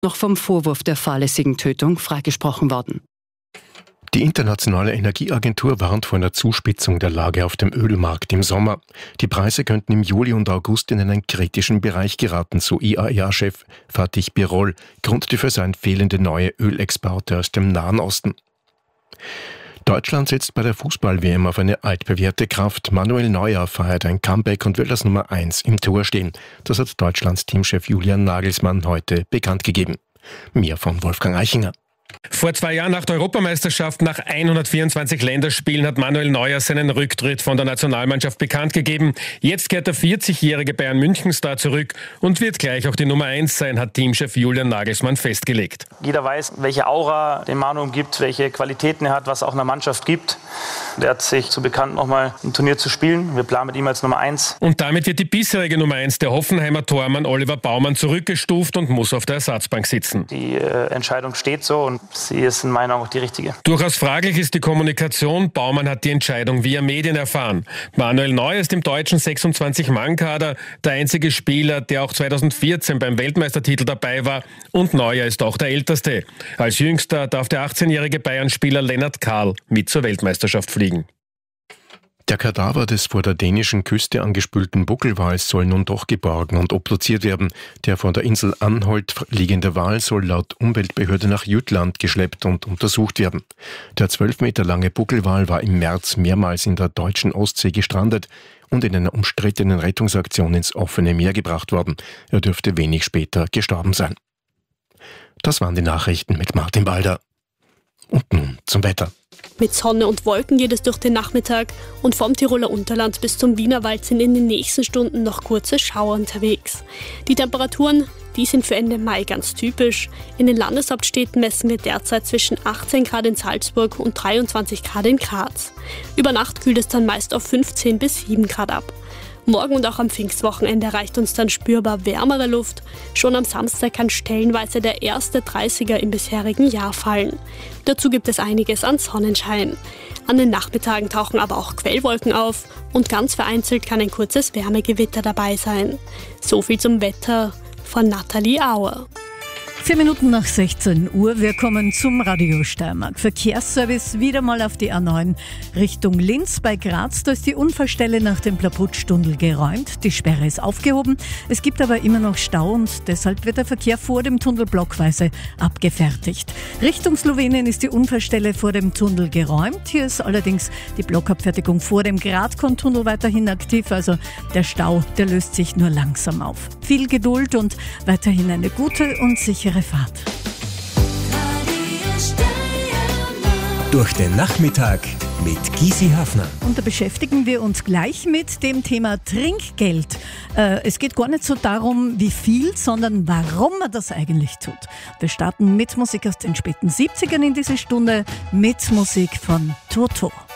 noch vom Vorwurf der fahrlässigen Tötung freigesprochen worden. Die Internationale Energieagentur warnt vor einer Zuspitzung der Lage auf dem Ölmarkt im Sommer. Die Preise könnten im Juli und August in einen kritischen Bereich geraten, so IAEA-Chef Fatih Birol. Grund dafür seien fehlende neue Ölexporte aus dem Nahen Osten. Deutschland setzt bei der Fußball-WM auf eine altbewährte Kraft. Manuel Neuer feiert ein Comeback und will als Nummer 1 im Tor stehen. Das hat Deutschlands Teamchef Julian Nagelsmann heute bekannt gegeben. Mehr von Wolfgang Eichinger. Vor 2 Jahren nach der Europameisterschaft, nach 124 Länderspielen, hat Manuel Neuer seinen Rücktritt von der Nationalmannschaft bekannt gegeben. Jetzt kehrt der 40-jährige Bayern-München-Star zurück und wird gleich auch die Nummer 1 sein, hat Teamchef Julian Nagelsmann festgelegt. Jeder weiß, welche Aura den Manu umgibt, welche Qualitäten er hat, was auch einer Mannschaft gibt. Er hat sich so bekannt, nochmal ein Turnier zu spielen. Wir planen mit ihm als Nummer 1. Und damit wird die bisherige Nummer 1, der Hoffenheimer Tormann Oliver Baumann, zurückgestuft und muss auf der Ersatzbank sitzen. Die Entscheidung steht so und sie ist in meinen Augen auch die richtige. Durchaus fraglich ist die Kommunikation. Baumann hat die Entscheidung via Medien erfahren. Manuel Neuer ist im deutschen 26-Mann-Kader der einzige Spieler, der auch 2014 beim Weltmeistertitel dabei war. Und Neuer ist auch der Älteste. Als Jüngster darf der 18-jährige Bayern-Spieler Lennart Kahl mit zur Weltmeisterschaft fliegen. Der Kadaver des vor der dänischen Küste angespülten Buckelwals soll nun doch geborgen und obduziert werden. Der vor der Insel Anholt liegende Wal soll laut Umweltbehörde nach Jütland geschleppt und untersucht werden. Der 12 Meter lange Buckelwal war im März mehrmals in der deutschen Ostsee gestrandet und in einer umstrittenen Rettungsaktion ins offene Meer gebracht worden. Er dürfte wenig später gestorben sein. Das waren die Nachrichten mit Martin Balder. Und nun zum Wetter. Mit Sonne und Wolken geht es durch den Nachmittag und vom Tiroler Unterland bis zum Wienerwald sind in den nächsten Stunden noch kurze Schauer unterwegs. Die Temperaturen, die sind für Ende Mai ganz typisch. In den Landeshauptstädten messen wir derzeit zwischen 18 Grad in Salzburg und 23 Grad in Graz. Über Nacht kühlt es dann meist auf 15 bis 7 Grad ab. Morgen und auch am Pfingstwochenende erreicht uns dann spürbar wärmere Luft. Schon am Samstag kann stellenweise der erste 30er im bisherigen Jahr fallen. Dazu gibt es einiges an Sonnenschein. An den Nachmittagen tauchen aber auch Quellwolken auf und ganz vereinzelt kann ein kurzes Wärmegewitter dabei sein. So viel zum Wetter von Nathalie Auer. 4 Minuten nach 16 Uhr, wir kommen zum Radio Steiermark. Verkehrsservice wieder mal auf die A9 Richtung Linz bei Graz. Da ist die Unfallstelle nach dem Plaputsch-Tunnel geräumt. Die Sperre ist aufgehoben. Es gibt aber immer noch Stau und deshalb wird der Verkehr vor dem Tunnel blockweise abgefertigt. Richtung Slowenien ist die Unfallstelle vor dem Tunnel geräumt. Hier ist allerdings die Blockabfertigung vor dem Gradkon-Tunnel weiterhin aktiv. Also der Stau, der löst sich nur langsam auf. Viel Geduld und weiterhin eine gute und sichere Fahrt. Durch den Nachmittag mit Gysi Hafner. Und da beschäftigen wir uns gleich mit dem Thema Trinkgeld. Es geht gar nicht so darum, wie viel, sondern warum man das eigentlich tut. Wir starten mit Musik aus den späten 70ern in diese Stunde mit Musik von Toto.